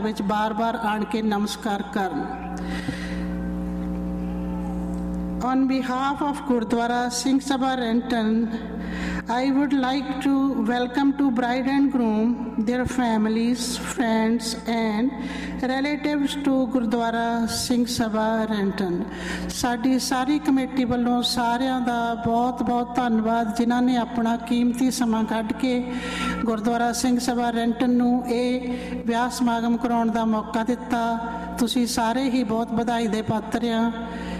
ਵਿੱਚ ਬਾਰ-ਬਾਰ ਆਣ ਕੇ ਨਮਸਕਾਰ ਕਰਨ। On behalf of Gurdwara Singh Sabha Renton, I would like to welcome to bride and groom, their families, friends and relatives to Gurdwara Singh Sabha Renton। ਸਾਡੀ ਸਾਰੀ committee ਵੱਲੋਂ ਸਾਰਿਆਂ ਦਾ ਬਹੁਤ-ਬਹੁਤ ਧੰਨਵਾਦ ਜਿਨ੍ਹਾਂ ਨੇ ਆਪਣਾ ਕੀਮਤੀ ਸਮਾਂ ਕੱਢ ਕੇ ਗੁਰਦੁਆਰਾ ਸਿੰਘ ਸਭਾ ਰੈਂਟਨ ਨੂੰ ਇਹ ਵਿਆਹ ਸਮਾਗਮ ਕਰਾਉਣ ਦਾ ਮੌਕਾ ਦਿੱਤਾ। ਤੁਸੀਂ ਸਾਰੇ ਹੀ ਬਹੁਤ ਵਧਾਈ ਦੇ ਪਾਤਰ ਆ।